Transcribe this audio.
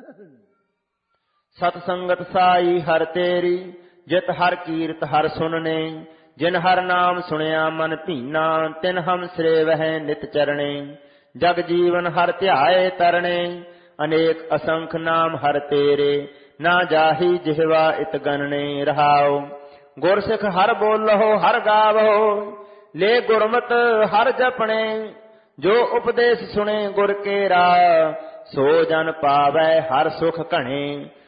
सत संगत साई हर तेरी, जित हर कीरत हर सुनने। जिन हर नाम सुनिया मन भीना, तिन हम श्रे वह नित चरणे। जग जीवन हर ध्याए तरणे, अनेक असंख नाम हर तेरे। ना जाही जिहवा इत गणने। रहाओ गुरसिख हर बोलो हर गावो, ले गुरमत हर जपणे। जो उपदेश सुने गुर केरा, सो जन पावै हर सुख घणे।